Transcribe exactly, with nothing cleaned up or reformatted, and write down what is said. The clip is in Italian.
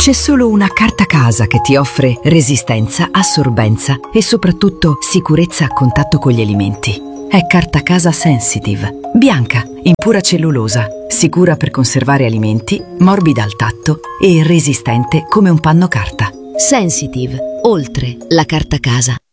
C'è solo una carta casa che ti offre resistenza, assorbenza e soprattutto sicurezza a contatto con gli alimenti. È Carta Casa Sensitive, bianca, in pura cellulosa, sicura per conservare alimenti, morbida al tatto e resistente come un panno carta. Sensitive, oltre la carta casa.